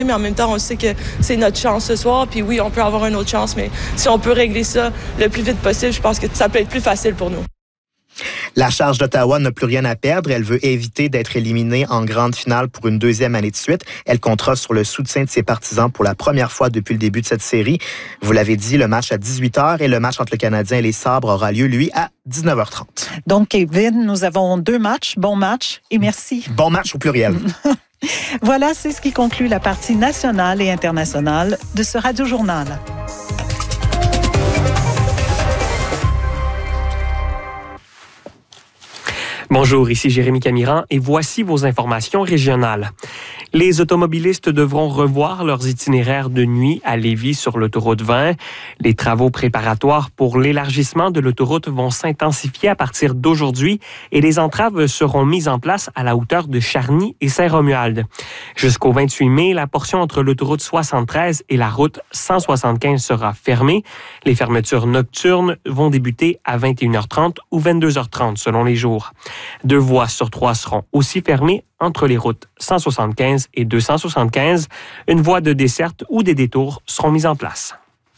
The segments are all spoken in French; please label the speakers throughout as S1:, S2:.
S1: Mais en même temps, on sait que c'est notre chance ce soir. Puis oui, on peut avoir une autre chance, mais si on peut régler ça le plus vite possible, je pense que ça peut être plus facile pour nous.
S2: La Charge d'Ottawa n'a plus rien à perdre. Elle veut éviter d'être éliminée en grande finale pour une deuxième année de suite. Elle comptera sur le soutien de ses partisans pour la première fois depuis le début de cette série. Vous l'avez dit, le match à 18h et le match entre le Canadien et les Sabres aura lieu, lui, à 19h30.
S3: Donc, Kevin, nous avons 2 matchs. Bon match et merci.
S2: Bon match au pluriel.
S3: Voilà, c'est ce qui conclut la partie nationale et internationale de ce Radio-Journal.
S4: Bonjour, ici Jérémy Camiran et voici vos informations régionales. Les automobilistes devront revoir leurs itinéraires de nuit à Lévis sur l'autoroute 20. Les travaux préparatoires pour l'élargissement de l'autoroute vont s'intensifier à partir d'aujourd'hui et les entraves seront mises en place à la hauteur de Charny et Saint-Romuald. Jusqu'au 28 mai, la portion entre l'autoroute 73 et la route 175 sera fermée. Les fermetures nocturnes vont débuter à 21h30 ou 22h30 selon les jours. 2 voies sur 3 seront aussi fermées entre les routes 175 et 275. Une voie de desserte ou des détours seront mises en place.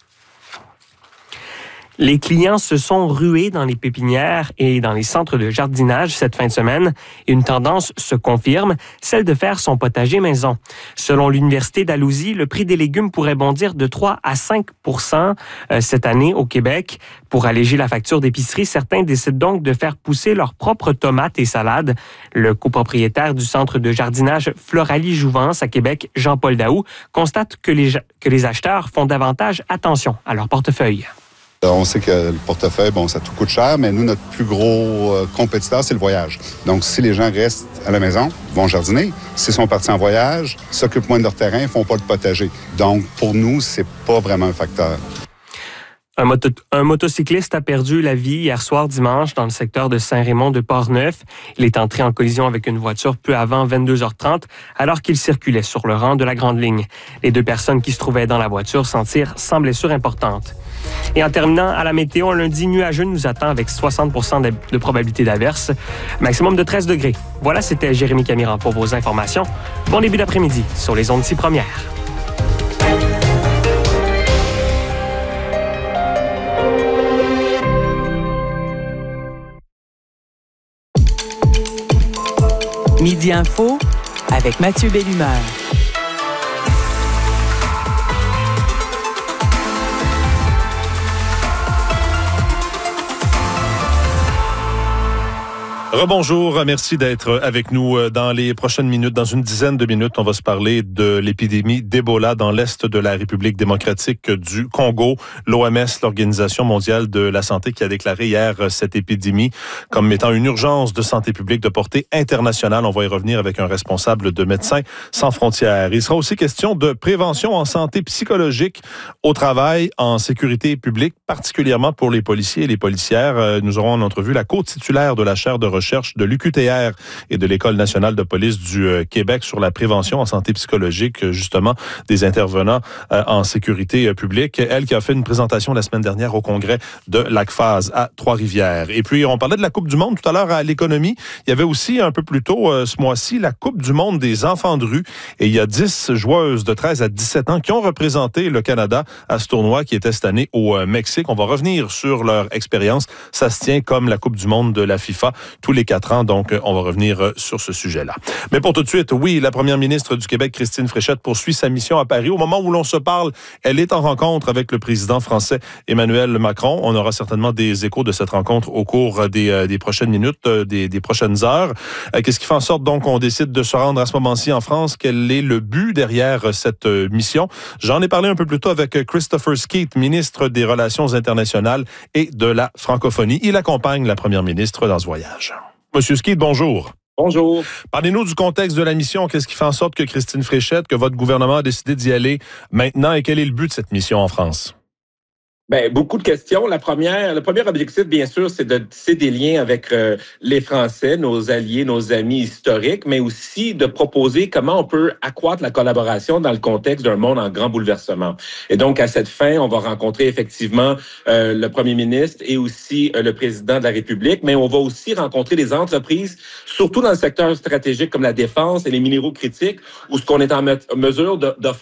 S4: Les clients se sont rués dans les pépinières et dans les centres de jardinage cette fin de semaine. Une tendance se confirme, celle de faire son potager maison. Selon l'Université d'Alousie, le prix des légumes pourrait bondir de 3 à 5 % cette année au Québec. Pour alléger la facture d'épicerie, certains décident donc de faire pousser leurs propres tomates et salades. Le copropriétaire du centre de jardinage Floralie-Jouvence à Québec, Jean-Paul Daou, constate que les acheteurs font davantage attention à leur portefeuille.
S5: On sait que le portefeuille, ça tout coûte cher, mais nous, notre plus gros compétiteur, c'est le voyage. Donc, si les gens restent à la maison, vont jardiner, s'ils sont partis en voyage, s'occupent moins de leur terrain, font pas de potager. Donc, pour nous, c'est pas vraiment un facteur.
S4: Un motocycliste a perdu la vie hier soir dimanche dans le secteur de Saint-Raymond de Portneuf. Il est entré en collision avec une voiture peu avant 22h30 alors qu'il circulait sur le rang de la Grande Ligne. Les 2 personnes qui se trouvaient dans la voiture s'en tirent sans blessure importante. Et en terminant, à la météo, un lundi nuageux nous attend avec 60 % de probabilité d'averse, maximum de 13 degrés. Voilà, c'était Jérémy Camiran pour vos informations. Bon début d'après-midi sur les ondes 6 premières.
S6: Midi Info avec Mathieu Bellumeur.
S7: Rebonjour, merci d'être avec nous dans les prochaines minutes. Dans une dizaine de minutes, on va se parler de l'épidémie d'Ebola dans l'est de la République démocratique du Congo. L'OMS, l'Organisation mondiale de la santé, qui a déclaré hier cette épidémie comme étant une urgence de santé publique de portée internationale. On va y revenir avec un responsable de Médecins sans frontières. Il sera aussi question de prévention en santé psychologique au travail, en sécurité publique, particulièrement pour les policiers et les policières. Nous aurons en entrevue la co-titulaire de la chaire de recherche de l'UQTR et de l'École nationale de police du Québec sur la prévention en santé psychologique, justement, des intervenants en sécurité publique. Elle qui a fait une présentation la semaine dernière au congrès de l'ACFAS à Trois-Rivières. Et puis, on parlait de la Coupe du monde tout à l'heure à l'économie. Il y avait aussi, un peu plus tôt ce mois-ci, la Coupe du monde des enfants de rue. Et il y a 10 joueuses de 13 à 17 ans qui ont représenté le Canada à ce tournoi qui était cette année au Mexique. On va revenir sur leur expérience. Ça se tient comme la Coupe du monde de la FIFA tous les 4 ans, donc on va revenir sur ce sujet-là. Mais pour tout de suite, oui, la première ministre du Québec, Christine Fréchette, poursuit sa mission à Paris. Au moment où l'on se parle, elle est en rencontre avec le président français Emmanuel Macron. On aura certainement des échos de cette rencontre au cours des prochaines minutes, des prochaines heures. Qu'est-ce qui fait en sorte donc qu'on décide de se rendre à ce moment-ci en France? Quel est le but derrière cette mission? J'en ai parlé un peu plus tôt avec Christopher Skeete, ministre des Relations internationales et de la francophonie. Il accompagne la première ministre dans ce voyage. Monsieur Skeete, bonjour.
S8: Bonjour.
S7: Parlez-nous du contexte de la mission. Qu'est-ce qui fait en sorte que Christine Fréchette, que votre gouvernement a décidé d'y aller maintenant et quel est le but de cette mission en France?
S8: Bien, beaucoup de questions. Le premier objectif, bien sûr, c'est de tisser des liens avec les Français, nos alliés, nos amis historiques, mais aussi de proposer comment on peut accroître la collaboration dans le contexte d'un monde en grand bouleversement. Et donc, à cette fin, on va rencontrer effectivement le premier ministre et aussi le président de la République, mais on va aussi rencontrer des entreprises, surtout dans le secteur stratégique comme la défense et les minéraux critiques, où ce qu'on est en mesure d'offrir